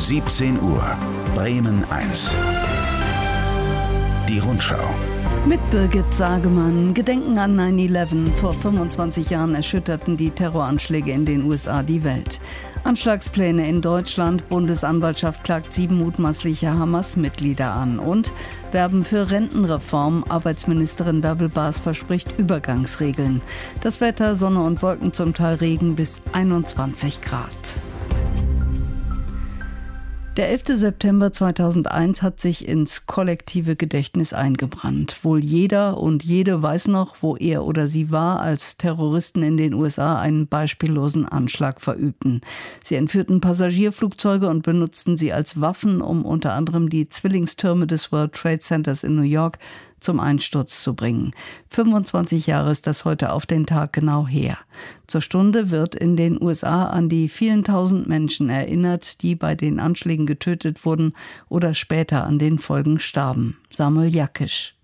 17 Uhr, Bremen 1. Die Rundschau. Mit Birgit Sagemann. Gedenken an 9/11. Vor 25 Jahren erschütterten die Terroranschläge in den USA die Welt. Anschlagspläne in Deutschland. Bundesanwaltschaft klagt 7 mutmaßliche Hamas-Mitglieder an. Und Werben für Rentenreform. Arbeitsministerin Bärbel Baas verspricht Übergangsregeln. Das Wetter: Sonne und Wolken, zum Teil Regen bis 21 Grad. Der 11. September 2001 hat sich ins kollektive Gedächtnis eingebrannt. Wohl jeder und jede weiß noch, wo er oder sie war, als Terroristen in den USA einen beispiellosen Anschlag verübten. Sie entführten Passagierflugzeuge und benutzten sie als Waffen, um unter anderem die Zwillingstürme des World Trade Centers in New York zum Einsturz zu bringen. 25 Jahre ist das heute auf den Tag genau her. Zur Stunde wird in den USA an die vielen tausend Menschen erinnert, die bei den Anschlägen getötet wurden oder später an den Folgen starben. Samuel Jakisch.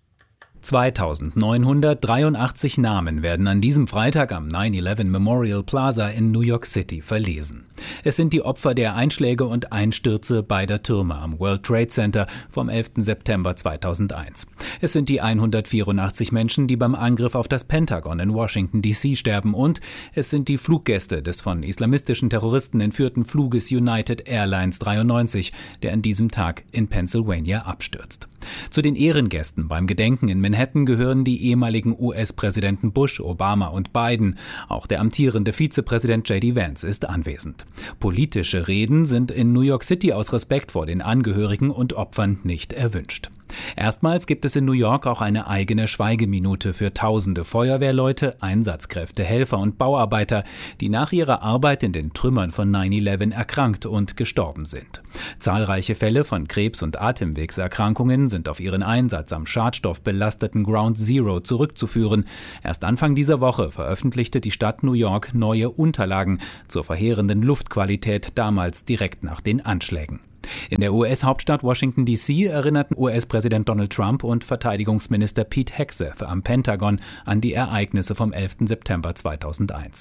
2983 Namen werden an diesem Freitag am 9/11 Memorial Plaza in New York City verlesen. Es sind die Opfer der Einschläge und Einstürze beider Türme am World Trade Center vom 11. September 2001. Es sind die 184 Menschen, die beim Angriff auf das Pentagon in Washington D.C. sterben, und es sind die Fluggäste des von islamistischen Terroristen entführten Fluges United Airlines 93, der an diesem Tag in Pennsylvania abstürzt. Zu den Ehrengästen beim Gedenken in Manhattan gehören die ehemaligen US-Präsidenten Bush, Obama und Biden. Auch der amtierende Vizepräsident J.D. Vance ist anwesend. Politische Reden sind in New York City aus Respekt vor den Angehörigen und Opfern nicht erwünscht. Erstmals gibt es in New York auch eine eigene Schweigeminute für tausende Feuerwehrleute, Einsatzkräfte, Helfer und Bauarbeiter, die nach ihrer Arbeit in den Trümmern von 9/11 erkrankt und gestorben sind. Zahlreiche Fälle von Krebs- und Atemwegserkrankungen sind auf ihren Einsatz am schadstoffbelasteten Ground Zero zurückzuführen. Erst Anfang dieser Woche veröffentlichte die Stadt New York neue Unterlagen zur verheerenden Luftqualität damals direkt nach den Anschlägen. In der US-Hauptstadt Washington D.C. erinnerten US-Präsident Donald Trump und Verteidigungsminister Pete Hegseth am Pentagon an die Ereignisse vom 11. September 2001.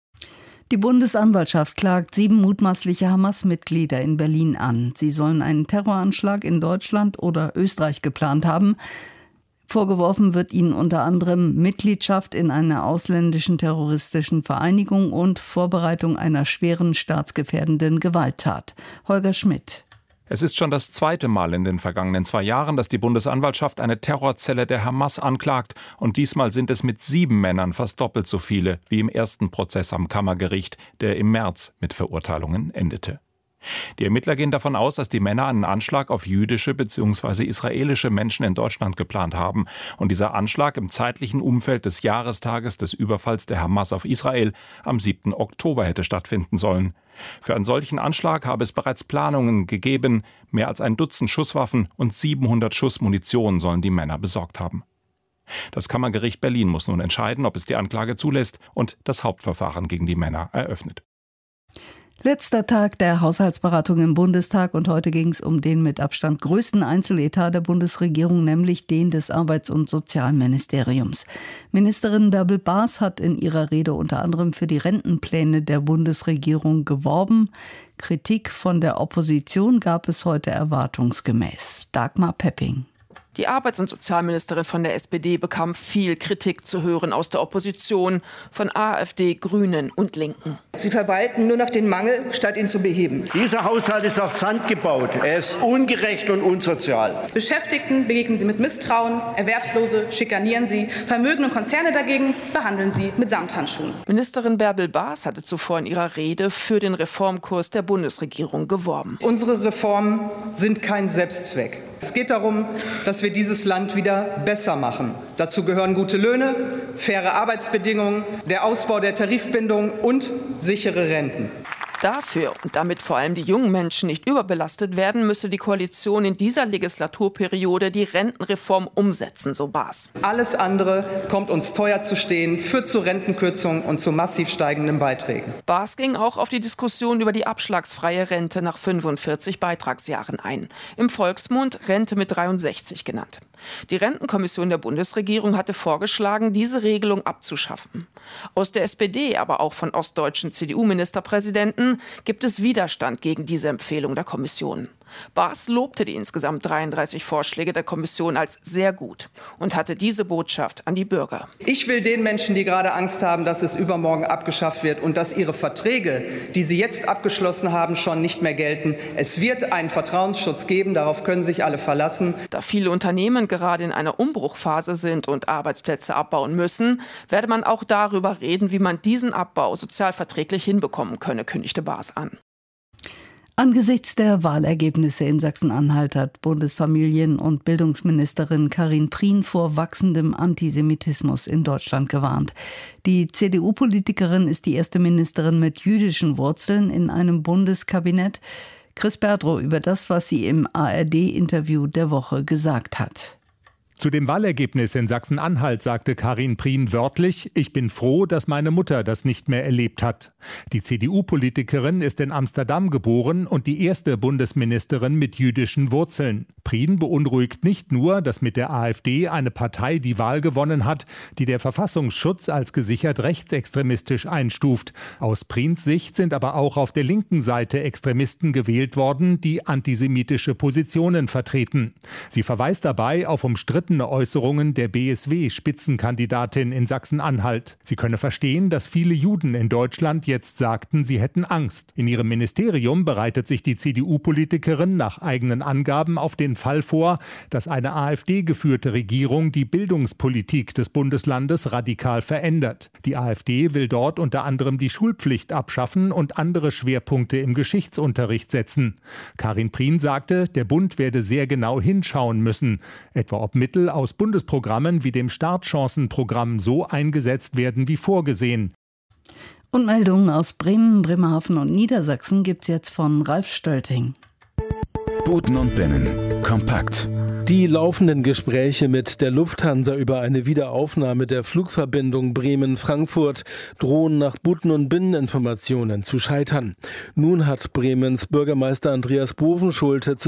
Die Bundesanwaltschaft klagt 7 mutmaßliche Hamas-Mitglieder in Berlin an. Sie sollen einen Terroranschlag in Deutschland oder Österreich geplant haben. Vorgeworfen wird ihnen unter anderem Mitgliedschaft in einer ausländischen terroristischen Vereinigung und Vorbereitung einer schweren staatsgefährdenden Gewalttat. Holger Schmidt. Es ist schon das zweite Mal in den vergangenen 2 Jahren, dass die Bundesanwaltschaft eine Terrorzelle der Hamas anklagt. Und diesmal sind es mit 7 Männern fast doppelt so viele wie im ersten Prozess am Kammergericht, der im März mit Verurteilungen endete. Die Ermittler gehen davon aus, dass die Männer einen Anschlag auf jüdische bzw. israelische Menschen in Deutschland geplant haben. Und dieser Anschlag im zeitlichen Umfeld des Jahrestages des Überfalls der Hamas auf Israel am 7. Oktober hätte stattfinden sollen. Für einen solchen Anschlag habe es bereits Planungen gegeben. Mehr als ein Dutzend Schusswaffen und 700 Schuss Munition sollen die Männer besorgt haben. Das Kammergericht Berlin muss nun entscheiden, ob es die Anklage zulässt und das Hauptverfahren gegen die Männer eröffnet. Letzter Tag der Haushaltsberatung im Bundestag, und heute ging es um den mit Abstand größten Einzeletat der Bundesregierung, nämlich den des Arbeits- und Sozialministeriums. Ministerin Bärbel Baas hat in ihrer Rede unter anderem für die Rentenpläne der Bundesregierung geworben. Kritik von der Opposition gab es heute erwartungsgemäß. Dagmar Pepping. Die Arbeits- und Sozialministerin von der SPD bekam viel Kritik zu hören aus der Opposition, von AfD, Grünen und Linken. Sie verwalten nur noch den Mangel, statt ihn zu beheben. Dieser Haushalt ist auf Sand gebaut. Er ist ungerecht und unsozial. Beschäftigten begegnen Sie mit Misstrauen, Erwerbslose schikanieren Sie, Vermögen und Konzerne dagegen behandeln Sie mit Samthandschuhen. Ministerin Bärbel Baas hatte zuvor in ihrer Rede für den Reformkurs der Bundesregierung geworben. Unsere Reformen sind kein Selbstzweck. Es geht darum, dass wir dieses Land wieder besser machen. Dazu gehören gute Löhne, faire Arbeitsbedingungen, der Ausbau der Tarifbindung und sichere Renten. Dafür und damit vor allem die jungen Menschen nicht überbelastet werden, müsse die Koalition in dieser Legislaturperiode die Rentenreform umsetzen, so Baas. Alles andere kommt uns teuer zu stehen, führt zu Rentenkürzungen und zu massiv steigenden Beiträgen. Baas ging auch auf die Diskussion über die abschlagsfreie Rente nach 45 Beitragsjahren ein. Im Volksmund Rente mit 63 genannt. Die Rentenkommission der Bundesregierung hatte vorgeschlagen, diese Regelung abzuschaffen. Aus der SPD, aber auch von ostdeutschen CDU-Ministerpräsidenten Hessen gibt es Widerstand gegen diese Empfehlung der Kommission. Baas lobte die insgesamt 33 Vorschläge der Kommission als sehr gut und hatte diese Botschaft an die Bürger. Ich will den Menschen, die gerade Angst haben, dass es übermorgen abgeschafft wird und dass ihre Verträge, die sie jetzt abgeschlossen haben, schon nicht mehr gelten. Es wird einen Vertrauensschutz geben, darauf können sich alle verlassen. Da viele Unternehmen gerade in einer Umbruchphase sind und Arbeitsplätze abbauen müssen, werde man auch darüber reden, wie man diesen Abbau sozialverträglich hinbekommen könne, kündigte Baas an. Angesichts der Wahlergebnisse in Sachsen-Anhalt hat Bundesfamilien- und Bildungsministerin Karin Prien vor wachsendem Antisemitismus in Deutschland gewarnt. Die CDU-Politikerin ist die erste Ministerin mit jüdischen Wurzeln in einem Bundeskabinett. Chris Berdrow über das, was sie im ARD-Interview der Woche gesagt hat. Zu dem Wahlergebnis in Sachsen-Anhalt sagte Karin Prien wörtlich: Ich bin froh, dass meine Mutter das nicht mehr erlebt hat. Die CDU-Politikerin ist in Amsterdam geboren und die erste Bundesministerin mit jüdischen Wurzeln. Prien beunruhigt nicht nur, dass mit der AfD eine Partei die Wahl gewonnen hat, die der Verfassungsschutz als gesichert rechtsextremistisch einstuft. Aus Priens Sicht sind aber auch auf der linken Seite Extremisten gewählt worden, die antisemitische Positionen vertreten. Sie verweist dabei auf umstrittene Äußerungen der BSW-Spitzenkandidatin in Sachsen-Anhalt. Sie könne verstehen, dass viele Juden in Deutschland jetzt sagten, sie hätten Angst. In ihrem Ministerium bereitet sich die CDU-Politikerin nach eigenen Angaben auf den Fall vor, dass eine AfD-geführte Regierung die Bildungspolitik des Bundeslandes radikal verändert. Die AfD will dort unter anderem die Schulpflicht abschaffen und andere Schwerpunkte im Geschichtsunterricht setzen. Karin Prien sagte, der Bund werde sehr genau hinschauen müssen, etwa ob Mittel aus Bundesprogrammen wie dem Startchancenprogramm so eingesetzt werden wie vorgesehen. Und Meldungen aus Bremen, Bremerhaven und Niedersachsen gibt's jetzt von Ralf Stölting. Buten und Binnen. Kompakt. Die laufenden Gespräche mit der Lufthansa über eine Wiederaufnahme der Flugverbindung Bremen-Frankfurt drohen nach Buten- und Binneninformationen zu scheitern. Nun hat Bremens Bürgermeister Andreas Bovenschulte